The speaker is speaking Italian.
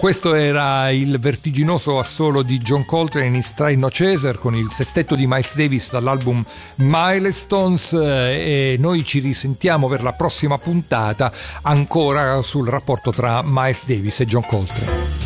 Questo era il vertiginoso assolo di John Coltrane in Straight No Chaser con il sestetto di Miles Davis dall'album Milestones, e noi ci risentiamo per la prossima puntata ancora sul rapporto tra Miles Davis e John Coltrane.